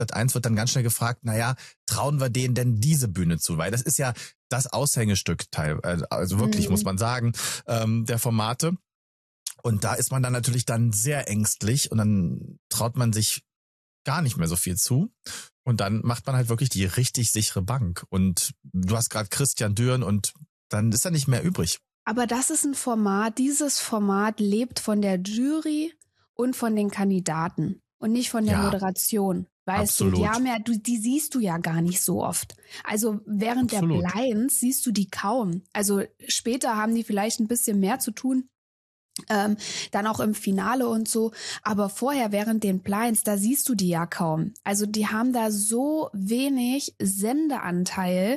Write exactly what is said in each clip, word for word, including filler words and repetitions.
Sat eins wird dann ganz schnell gefragt, naja, trauen wir denen denn diese Bühne zu? Weil das ist ja das Aushängestück, teil, also wirklich, mhm. muss man sagen, ähm, der Formate. Und da ist man dann natürlich dann sehr ängstlich und dann traut man sich gar nicht mehr so viel zu. Und dann macht man halt wirklich die richtig sichere Bank. Und du hast gerade Christian Düren und dann ist da nicht mehr übrig. Aber das ist ein Format, dieses Format lebt von der Jury und von den Kandidaten und nicht von der ja, Moderation. Weißt absolut. du, die haben ja, du, die siehst du ja gar nicht so oft. Also während absolut. der Blinds siehst du die kaum. Also später haben die vielleicht ein bisschen mehr zu tun. Ähm, dann auch im Finale und so, aber vorher während den Blinds, da siehst du die ja kaum. Also die haben da so wenig Sendeanteil,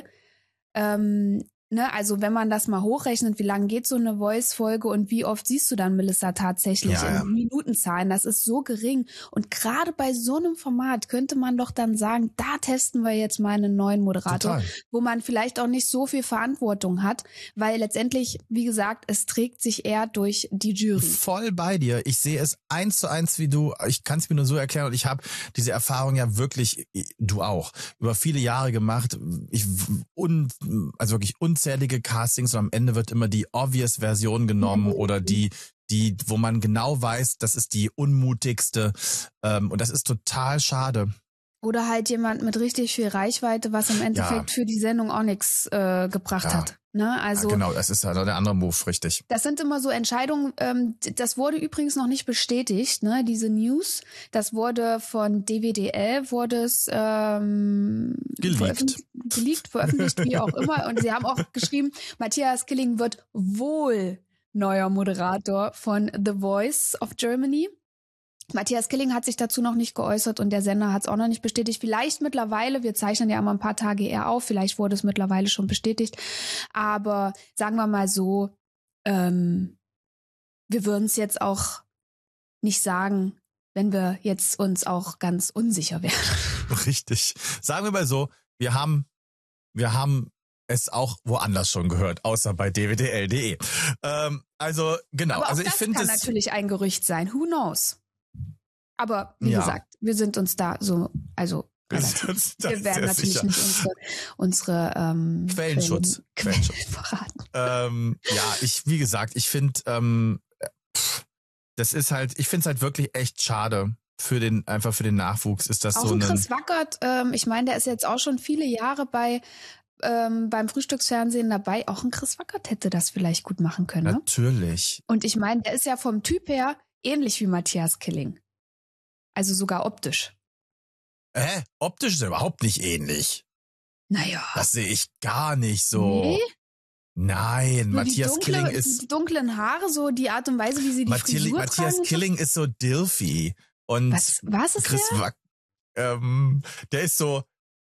ähm, ne, also wenn man das mal hochrechnet, wie lange geht so eine Voice-Folge und wie oft siehst du dann Melissa tatsächlich ja, ja. in Minutenzahlen, das ist so gering. Und gerade bei so einem Format könnte man doch dann sagen, da testen wir jetzt mal einen neuen Moderator, total. Wo man vielleicht auch nicht so viel Verantwortung hat, weil letztendlich, wie gesagt, es trägt sich eher durch die Jury. Voll bei dir. Ich sehe es eins zu eins wie du. Ich kann es mir nur so erklären und ich habe diese Erfahrung ja wirklich, du auch, über viele Jahre gemacht. Ich un, also wirklich unzählige Castings und am Ende wird immer die obvious Version genommen mhm. oder die, die, wo man genau weiß, das ist die unmutigste ähm, und das ist total schade. Oder halt jemand mit richtig viel Reichweite, was im Endeffekt ja. für die Sendung auch nichts äh, gebracht ja. hat. Ne? Also, ja, genau, das ist ja der andere Move, richtig. Das sind immer so Entscheidungen, ähm, das wurde übrigens noch nicht bestätigt, ne? Diese News, das wurde von D W D L, wurde es ähm, geleakt. Veröffentlicht, geleakt, veröffentlicht, wie auch immer. Und sie haben auch geschrieben, Matthias Killing wird wohl neuer Moderator von The Voice of Germany. Matthias Killing hat sich dazu noch nicht geäußert und der Sender hat es auch noch nicht bestätigt. Vielleicht mittlerweile, wir zeichnen ja immer ein paar Tage eher auf, vielleicht wurde es mittlerweile schon bestätigt. Aber sagen wir mal so, ähm, wir würden es jetzt auch nicht sagen, wenn wir jetzt uns auch ganz unsicher wären. Richtig. Sagen wir mal so, wir haben, wir haben es auch woanders schon gehört, außer bei d w d l punkt d e. Ähm, also genau. Aber auch also ich das finde kann es natürlich ein Gerücht sein. Who knows? Aber wie ja. gesagt, wir sind uns da so, also wir, wir werden natürlich sicher. nicht unsere, unsere ähm, Quellenschutz, Quellen, Quellen verraten. Ähm, ja, ich, wie gesagt, ich finde, ähm, das ist halt, ich finde es halt wirklich echt schade für den, einfach für den Nachwuchs. Ist das auch so ein ein Chris Wackert, ähm, ich meine, der ist jetzt auch schon viele Jahre bei ähm, beim Frühstücksfernsehen dabei. Auch ein Chris Wackert hätte das vielleicht gut machen können. Natürlich. Ne? Und ich meine, der ist ja vom Typ her ähnlich wie Matthias Killing. Also sogar optisch. Hä? Optisch ist er überhaupt nicht ähnlich. Naja. Das sehe ich gar nicht so. Nee? Nein, so Matthias dunkle, Killing ist... Die dunklen Haare, so die Art und Weise, wie sie die Matthias, Frisur Matthias tragen. Killing ist so Dilfy. Und was, was ist Chris der? Wack, ähm, der ist so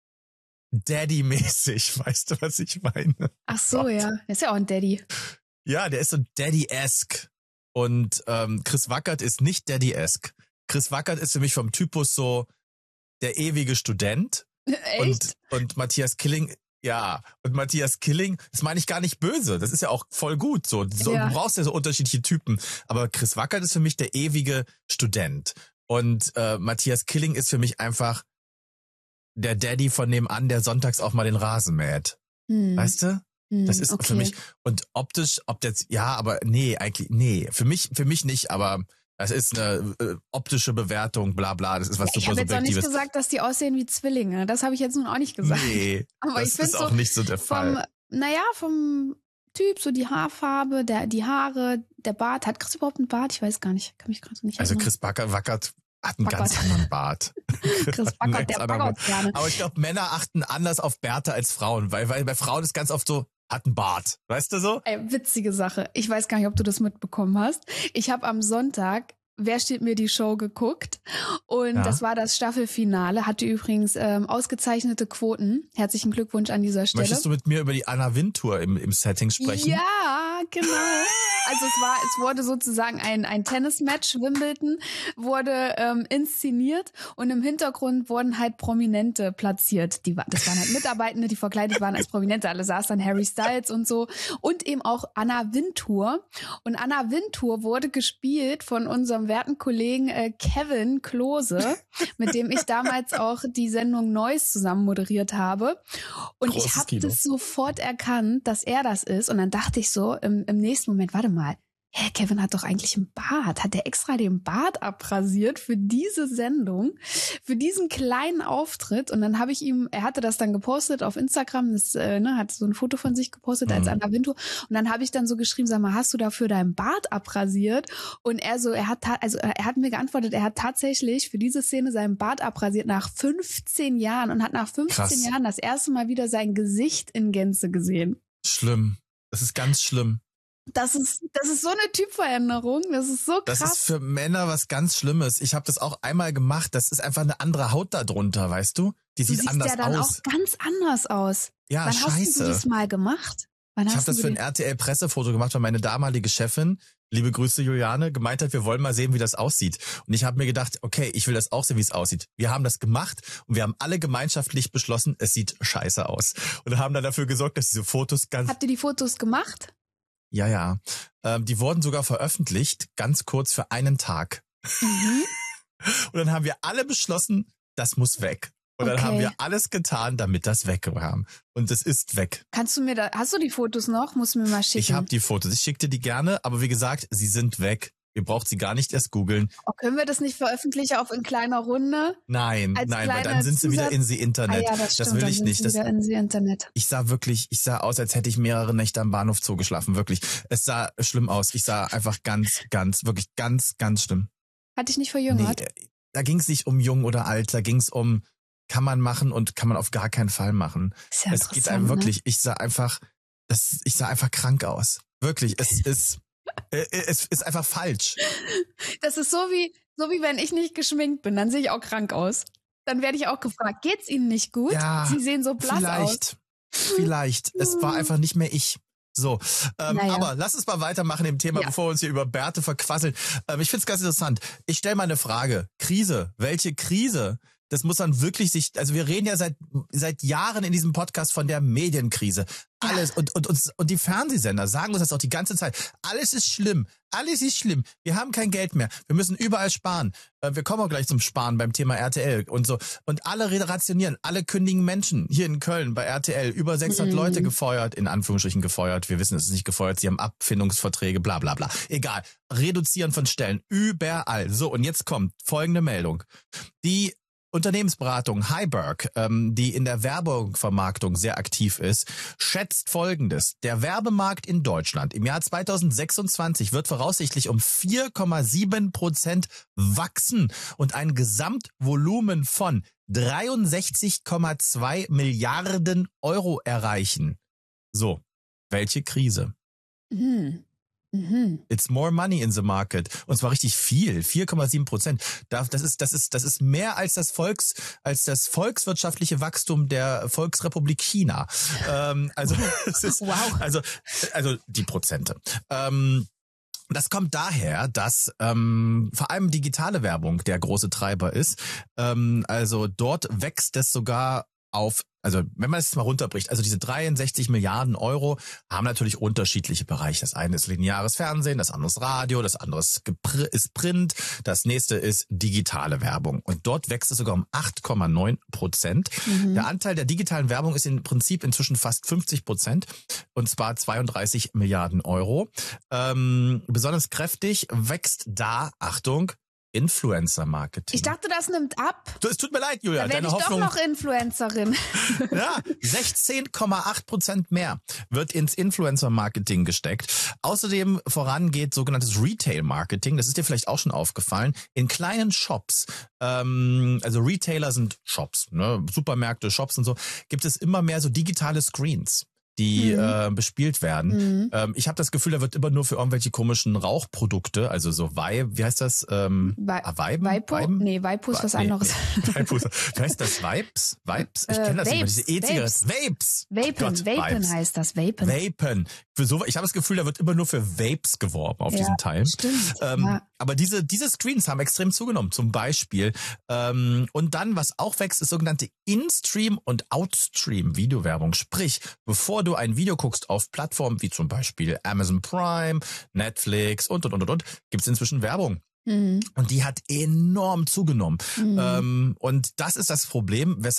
Daddy-mäßig. Weißt du, was ich meine? Ach so, Gott. ja. Der ist ja auch ein Daddy. Ja, der ist so Daddy-esque. Und ähm, Chris Wackert ist nicht Daddy-esque. Chris Wackert ist für mich vom Typus so der ewige Student. Echt? Und, und Matthias Killing, ja, und Matthias Killing, das meine ich gar nicht böse, das ist ja auch voll gut, so, so Ja. du brauchst ja so unterschiedliche Typen, aber Chris Wackert ist für mich der ewige Student und äh, Matthias Killing ist für mich einfach der Daddy von nebenan, der sonntags auch mal den Rasen mäht, hm. weißt du? Hm, das ist okay. für mich, und optisch, ob das, ja, aber nee, eigentlich, nee, für mich, für mich nicht, aber das ist eine äh, optische Bewertung, bla bla, das ist was ja, super Subjektives. Ich habe jetzt auch nicht gesagt, dass die aussehen wie Zwillinge. Das habe ich jetzt nun auch nicht gesagt. Nee, aber das ich ist auch so nicht so der Fall. Vom, naja, vom Typ, so die Haarfarbe, der, die Haare, der Bart. Hat Chris überhaupt einen Bart? Ich weiß gar nicht. Kann mich gerade nicht Also erinnern. Chris Wackert, Wackert hat einen Wackert. ganz anderen Bart. Chris Wackert, der Wackert gerne. Aber ich glaube, Männer achten anders auf Bärte als Frauen, weil, weil bei Frauen ist ganz oft so, hat einen Bart. Weißt du so? Ey, witzige Sache. Ich weiß gar nicht, ob du das mitbekommen hast. Ich habe am Sonntag Wer steht mir die Show geguckt und ja. das war das Staffelfinale, hatte übrigens ähm, ausgezeichnete Quoten. Herzlichen Glückwunsch an dieser Stelle. Möchtest du mit mir über die Anna Wintour im, im Setting sprechen? Ja, genau. Also es war, es wurde sozusagen ein, ein Tennismatch, Wimbledon, wurde ähm, inszeniert und im Hintergrund wurden halt Prominente platziert. Die, das waren halt Mitarbeitende, die verkleidet waren als Prominente. Alle saß dann Harry Styles und so. Und eben auch Anna Wintour. Und Anna Wintour wurde gespielt von unserem werten Kollegen äh, Kevin Klose, mit dem ich damals auch die Sendung Neues zusammen moderiert habe. Und Großes ich habe das sofort erkannt, dass er das ist. Und dann dachte ich so im, im nächsten Moment, warte mal, hä, Kevin hat doch eigentlich einen Bart. Hat der extra den Bart abrasiert für diese Sendung, für diesen kleinen Auftritt? Und dann habe ich ihm, er hatte das dann gepostet auf Instagram, das, äh, ne, hat so ein Foto von sich gepostet mhm. als Anna Wintour. Und dann habe ich dann so geschrieben, sag mal, hast du dafür deinen Bart abrasiert? Und er so, er hat, also er hat mir geantwortet, er hat tatsächlich für diese Szene seinen Bart abrasiert nach fünfzehn Jahren und hat nach fünfzehn Krass. Jahren das erste Mal wieder sein Gesicht in Gänze gesehen. Schlimm. Das ist ganz schlimm. Das ist, das ist so eine Typveränderung, das ist so krass. Das ist für Männer was ganz Schlimmes. Ich habe das auch einmal gemacht, das ist einfach eine andere Haut da drunter, weißt du? Die du sieht anders aus. Du siehst ja dann auch ganz anders aus. Ja, Wann scheiße. hast du das mal gemacht? Wann ich habe das für ein R T L-Pressefoto gemacht, weil meine damalige Chefin, liebe Grüße Juliane, gemeint hat, wir wollen mal sehen, wie das aussieht. Und ich habe mir gedacht, okay, ich will das auch sehen, wie es aussieht. Wir haben das gemacht und wir haben alle gemeinschaftlich beschlossen, es sieht scheiße aus. Und haben dann dafür gesorgt, dass diese Fotos ganz... Habt ihr die Fotos gemacht? Ja, ja. Ähm, die wurden sogar veröffentlicht, ganz kurz für einen Tag. Mhm. Und dann haben wir alle beschlossen, das muss weg. Und okay. dann haben wir alles getan, damit das wegkam. Und es ist weg. Kannst du mir da, hast du die Fotos noch? Musst du mir mal schicken. Ich habe die Fotos. Ich schicke dir die gerne, aber wie gesagt, sie sind weg. Ihr braucht sie gar nicht erst googeln. Oh, können wir das nicht veröffentlichen auf in kleiner Runde? Nein, nein, weil dann sind sie wieder in sie Internet. Ah, ja, das, das will ich nicht. Das, wieder in sie Internet. Ich sah wirklich, ich sah aus, als hätte ich mehrere Nächte am Bahnhof Zoo geschlafen. Wirklich. Es sah schlimm aus. Ich sah einfach ganz, ganz, wirklich ganz, ganz schlimm. Hat dich nicht verjüngert? Nee, da ging es nicht um jung oder alt. Da ging es um, kann man machen und kann man auf gar keinen Fall machen. Ist ja es geht einem wirklich, ne? ich sah einfach, das, ich sah einfach krank aus. Wirklich. Es ist... Es ist einfach falsch. Das ist so wie, so wie wenn ich nicht geschminkt bin, dann sehe ich auch krank aus. Dann werde ich auch gefragt, geht's Ihnen nicht gut? Ja, Sie sehen so blass vielleicht, aus. Vielleicht. Es war einfach nicht mehr ich. So, ähm, naja. aber lass uns mal weitermachen im Thema, ja. bevor wir uns hier über Bärte verquasseln. Ähm, ich find's ganz interessant. Ich stelle mal eine Frage. Krise. Welche Krise? Das muss man wirklich sich, also wir reden ja seit seit Jahren in diesem Podcast von der Medienkrise. Alles und und und, und die Fernsehsender sagen uns das auch die ganze Zeit. Alles ist schlimm, alles ist schlimm. Wir haben kein Geld mehr. Wir müssen überall sparen. Wir kommen auch gleich zum Sparen beim Thema R T L und so. Und alle rationieren, alle kündigen Menschen hier in Köln bei R T L. Über sechshundert mhm. Leute gefeuert, in Anführungsstrichen gefeuert. Wir wissen, es ist nicht gefeuert. Sie haben Abfindungsverträge, bla bla bla. Egal. Reduzieren von Stellen überall. So, und jetzt kommt folgende Meldung. Die Unternehmensberatung Heiberg, ähm, die in der Werbevermarktung sehr aktiv ist, schätzt Folgendes. Der Werbemarkt in Deutschland im Jahr zweitausendsechsundzwanzig wird voraussichtlich um vier Komma sieben Prozent wachsen und ein Gesamtvolumen von dreiundsechzig Komma zwei Milliarden Euro erreichen. So, welche Krise? Mhm. Mhm. It's more money in the market. Und zwar richtig viel. vier Komma sieben Prozent. Das ist, das ist, das ist mehr als das Volks, als das volkswirtschaftliche Wachstum der Volksrepublik China. ähm, also, es ist, wow. also, also, die Prozente. Ähm, Das kommt daher, dass ähm, vor allem digitale Werbung der große Treiber ist. Ähm, also dort wächst es sogar auf, also wenn man es jetzt mal runterbricht, also diese dreiundsechzig Milliarden Euro haben natürlich unterschiedliche Bereiche. Das eine ist lineares Fernsehen, das andere ist Radio, das andere ist Print, das nächste ist digitale Werbung. Und dort wächst es sogar um acht Komma neun Prozent. Mhm. Der Anteil der digitalen Werbung ist im Prinzip inzwischen fast fünfzig Prozent, und zwar zweiunddreißig Milliarden Euro. Ähm, besonders kräftig wächst da, Achtung, Influencer-Marketing. Ich dachte, das nimmt ab. Du, es tut mir leid, Julia. Da werde ich Hoffnung, doch noch Influencerin. Ja, sechzehn Komma acht Prozent mehr wird ins Influencer-Marketing gesteckt. Außerdem vorangeht sogenanntes Retail-Marketing. Das ist dir vielleicht auch schon aufgefallen. In kleinen Shops, ähm, also Retailer sind Shops, ne, Supermärkte, Shops und so, gibt es immer mehr so digitale Screens, die mhm. äh, bespielt werden. Mhm. Ähm, ich habe das Gefühl, da wird immer nur für irgendwelche komischen Rauchprodukte, also so Vibe, wie heißt das? Ähm, Vi- ah, Viben? Vipo? Viben? Nee, Vipo ist was nee, anderes. Nee. Vipo, wie heißt das? Vibes? Vibes? Ich kenne das äh, nicht mehr. Diese E-Zigaretten. Vapes. Vapes. Vapen, Gott, Vapen Vibes. heißt das. Vapen. Vapen. für so, ich habe das Gefühl, da wird immer nur für Vapes geworben auf ja, diesen Teilen. Stimmt. Ähm, ja. Aber diese, diese Screens haben extrem zugenommen, zum Beispiel. Ähm, und dann, was auch wächst, ist sogenannte In-Stream- und Out-Stream-Videowerbung. Sprich, bevor du ein Video guckst auf Plattformen wie zum Beispiel Amazon Prime, Netflix und, und, und, und, gibt es inzwischen Werbung. Mhm. Und die hat enorm zugenommen. Mhm. Ähm, und das ist das Problem, weshalb